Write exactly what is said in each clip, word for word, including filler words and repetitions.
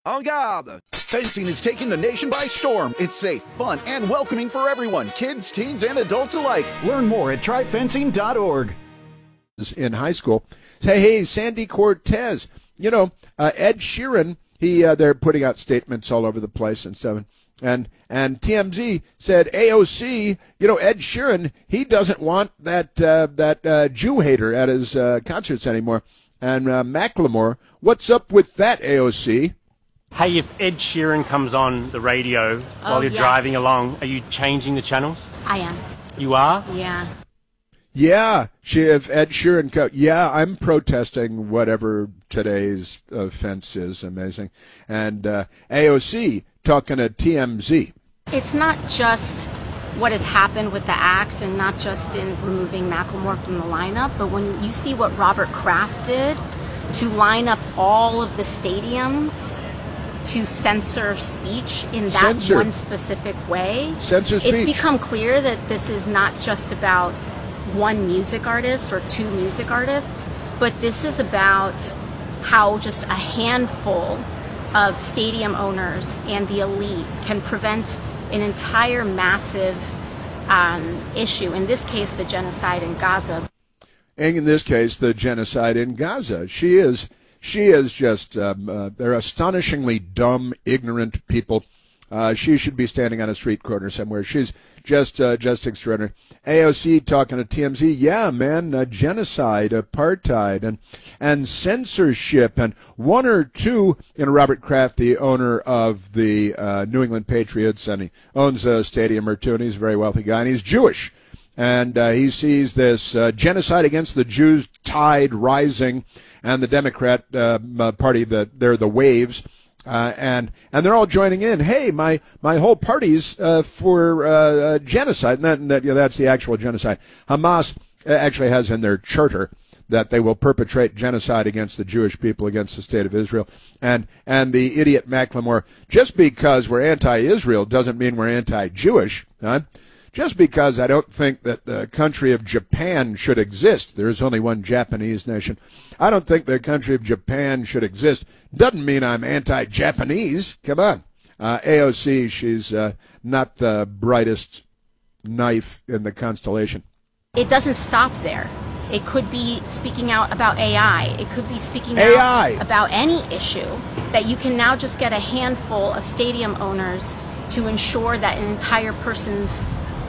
En garde! Fencing is taking the nation by storm. It's safe, fun, and welcoming for everyone, kids, teens, and adults alike. Learn more at try fencing dot org. In high school, say, hey, Sandy Cortez, you know, uh, Ed Sheeran, he uh, they're putting out statements all over the place and stuff. And and T M Z said A O C, you know, Ed Sheeran, he doesn't want that uh, that uh, Jew hater at his uh, concerts anymore. And uh, Macklemore, what's up with that, A O C? Hey, if Ed Sheeran comes on the radio oh, while you're yes. driving along, are you changing the channels? I am. You are? Yeah. Yeah, she, if Ed Sheeran, co- yeah, I'm protesting whatever today's offense is. Amazing. And uh, A O C talking to T M Z. It's not just what has happened with the act and not just in removing Macklemore from the lineup, but when you see what Robert Kraft did to line up all of the stadiums to censor speech in that censor. one specific way, censor speech. It's become clear that this is not just about one music artist or two music artists, but this is about how just a handful of stadium owners and the elite can prevent an entire massive um, issue, in this case the genocide in Gaza. And in this case the genocide in Gaza. She is she is just um, uh, they're astonishingly dumb, ignorant people. Uh, she should be standing on a street corner somewhere. She's just uh, just extraordinary. A O C talking to T M Z, yeah, man, uh, genocide, apartheid, and and censorship, and one or two. You know, Robert Kraft, the owner of the uh, New England Patriots, and he owns a stadium or two, and he's a very wealthy guy, and he's Jewish, and uh, he sees this uh, genocide against the Jews tide rising, and the Democrat uh, Party, the they're the waves. Uh, and and they're all joining in. Hey, my my whole party's uh, for uh, genocide, and, that, and that, you know, that's the actual genocide. Hamas actually has in their charter that they will perpetrate genocide against the Jewish people, against the state of Israel. And and the idiot Macklemore, just because we're anti-Israel doesn't mean we're anti-Jewish. Huh? Just because I don't think that the country of Japan should exist, there is only one Japanese nation, I don't think the country of Japan should exist, doesn't mean I'm anti-Japanese. Come on. Uh, A O C, she's uh, not the brightest knife in the constellation. It doesn't stop there. It could be speaking out about A I. It could be speaking A I. out about any issue, that you can now just get a handful of stadium owners to ensure that an entire person's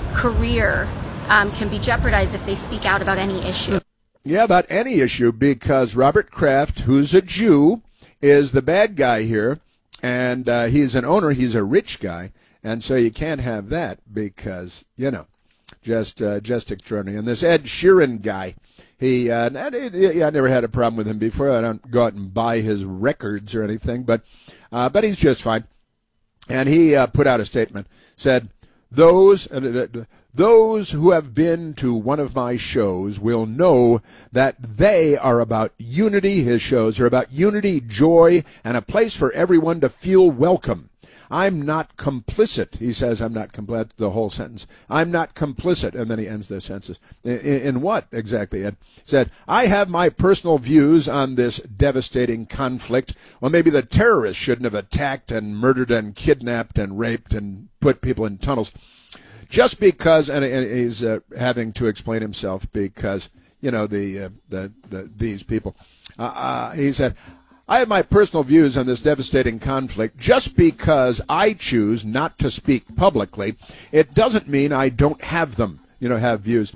career um, can be jeopardized if they speak out about any issue. Yeah, about any issue, because Robert Kraft, who's a Jew, is the bad guy here, and uh, he's an owner, he's a rich guy, and so you can't have that because, you know, just uh, just extraordinary. And this Ed Sheeran guy, he, uh, I never had a problem with him before. I don't go out and buy his records or anything, but uh, but he's just fine. And he uh, put out a statement, said, Those uh, those who have been to one of my shows will know that they are about unity. His shows are about unity, joy, and a place for everyone to feel welcome. I'm not complicit. He says, I'm not complicit, the whole sentence. I'm not complicit. And then he ends the sentence. In, in what exactly? Ed said, I have my personal views on this devastating conflict. Well, maybe the terrorists shouldn't have attacked and murdered and kidnapped and raped and put people in tunnels. Just because, and he's uh, having to explain himself because, you know, the, uh, the, the these people. Uh, uh, he said, I have my personal views on this devastating conflict. Just because I choose not to speak publicly, it doesn't mean I don't have them, you know, have views.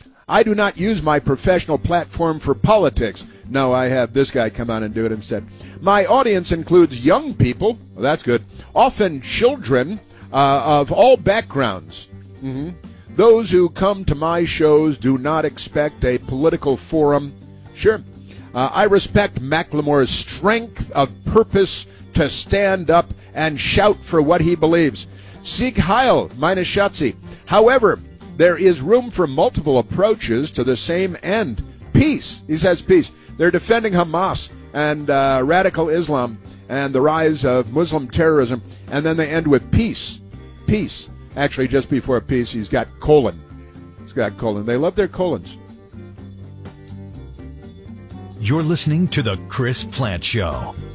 I do not use my professional platform for politics. No, I have this guy come on and do it instead. My audience includes young people, well, that's good, often children uh, of all backgrounds. Mm-hmm. Those who come to my shows do not expect a political forum. Sure. Uh, I respect Macklemore's strength of purpose to stand up and shout for what he believes. Sieg Heil, meine Schatzi. However, there is room for multiple approaches to the same end. Peace. He says peace. They're defending Hamas and uh, radical Islam and the rise of Muslim terrorism, and then they end with peace. Peace. Actually, just before peace, he's got colon. He's got colon. They love their colons. You're listening to The Chris Plante Show.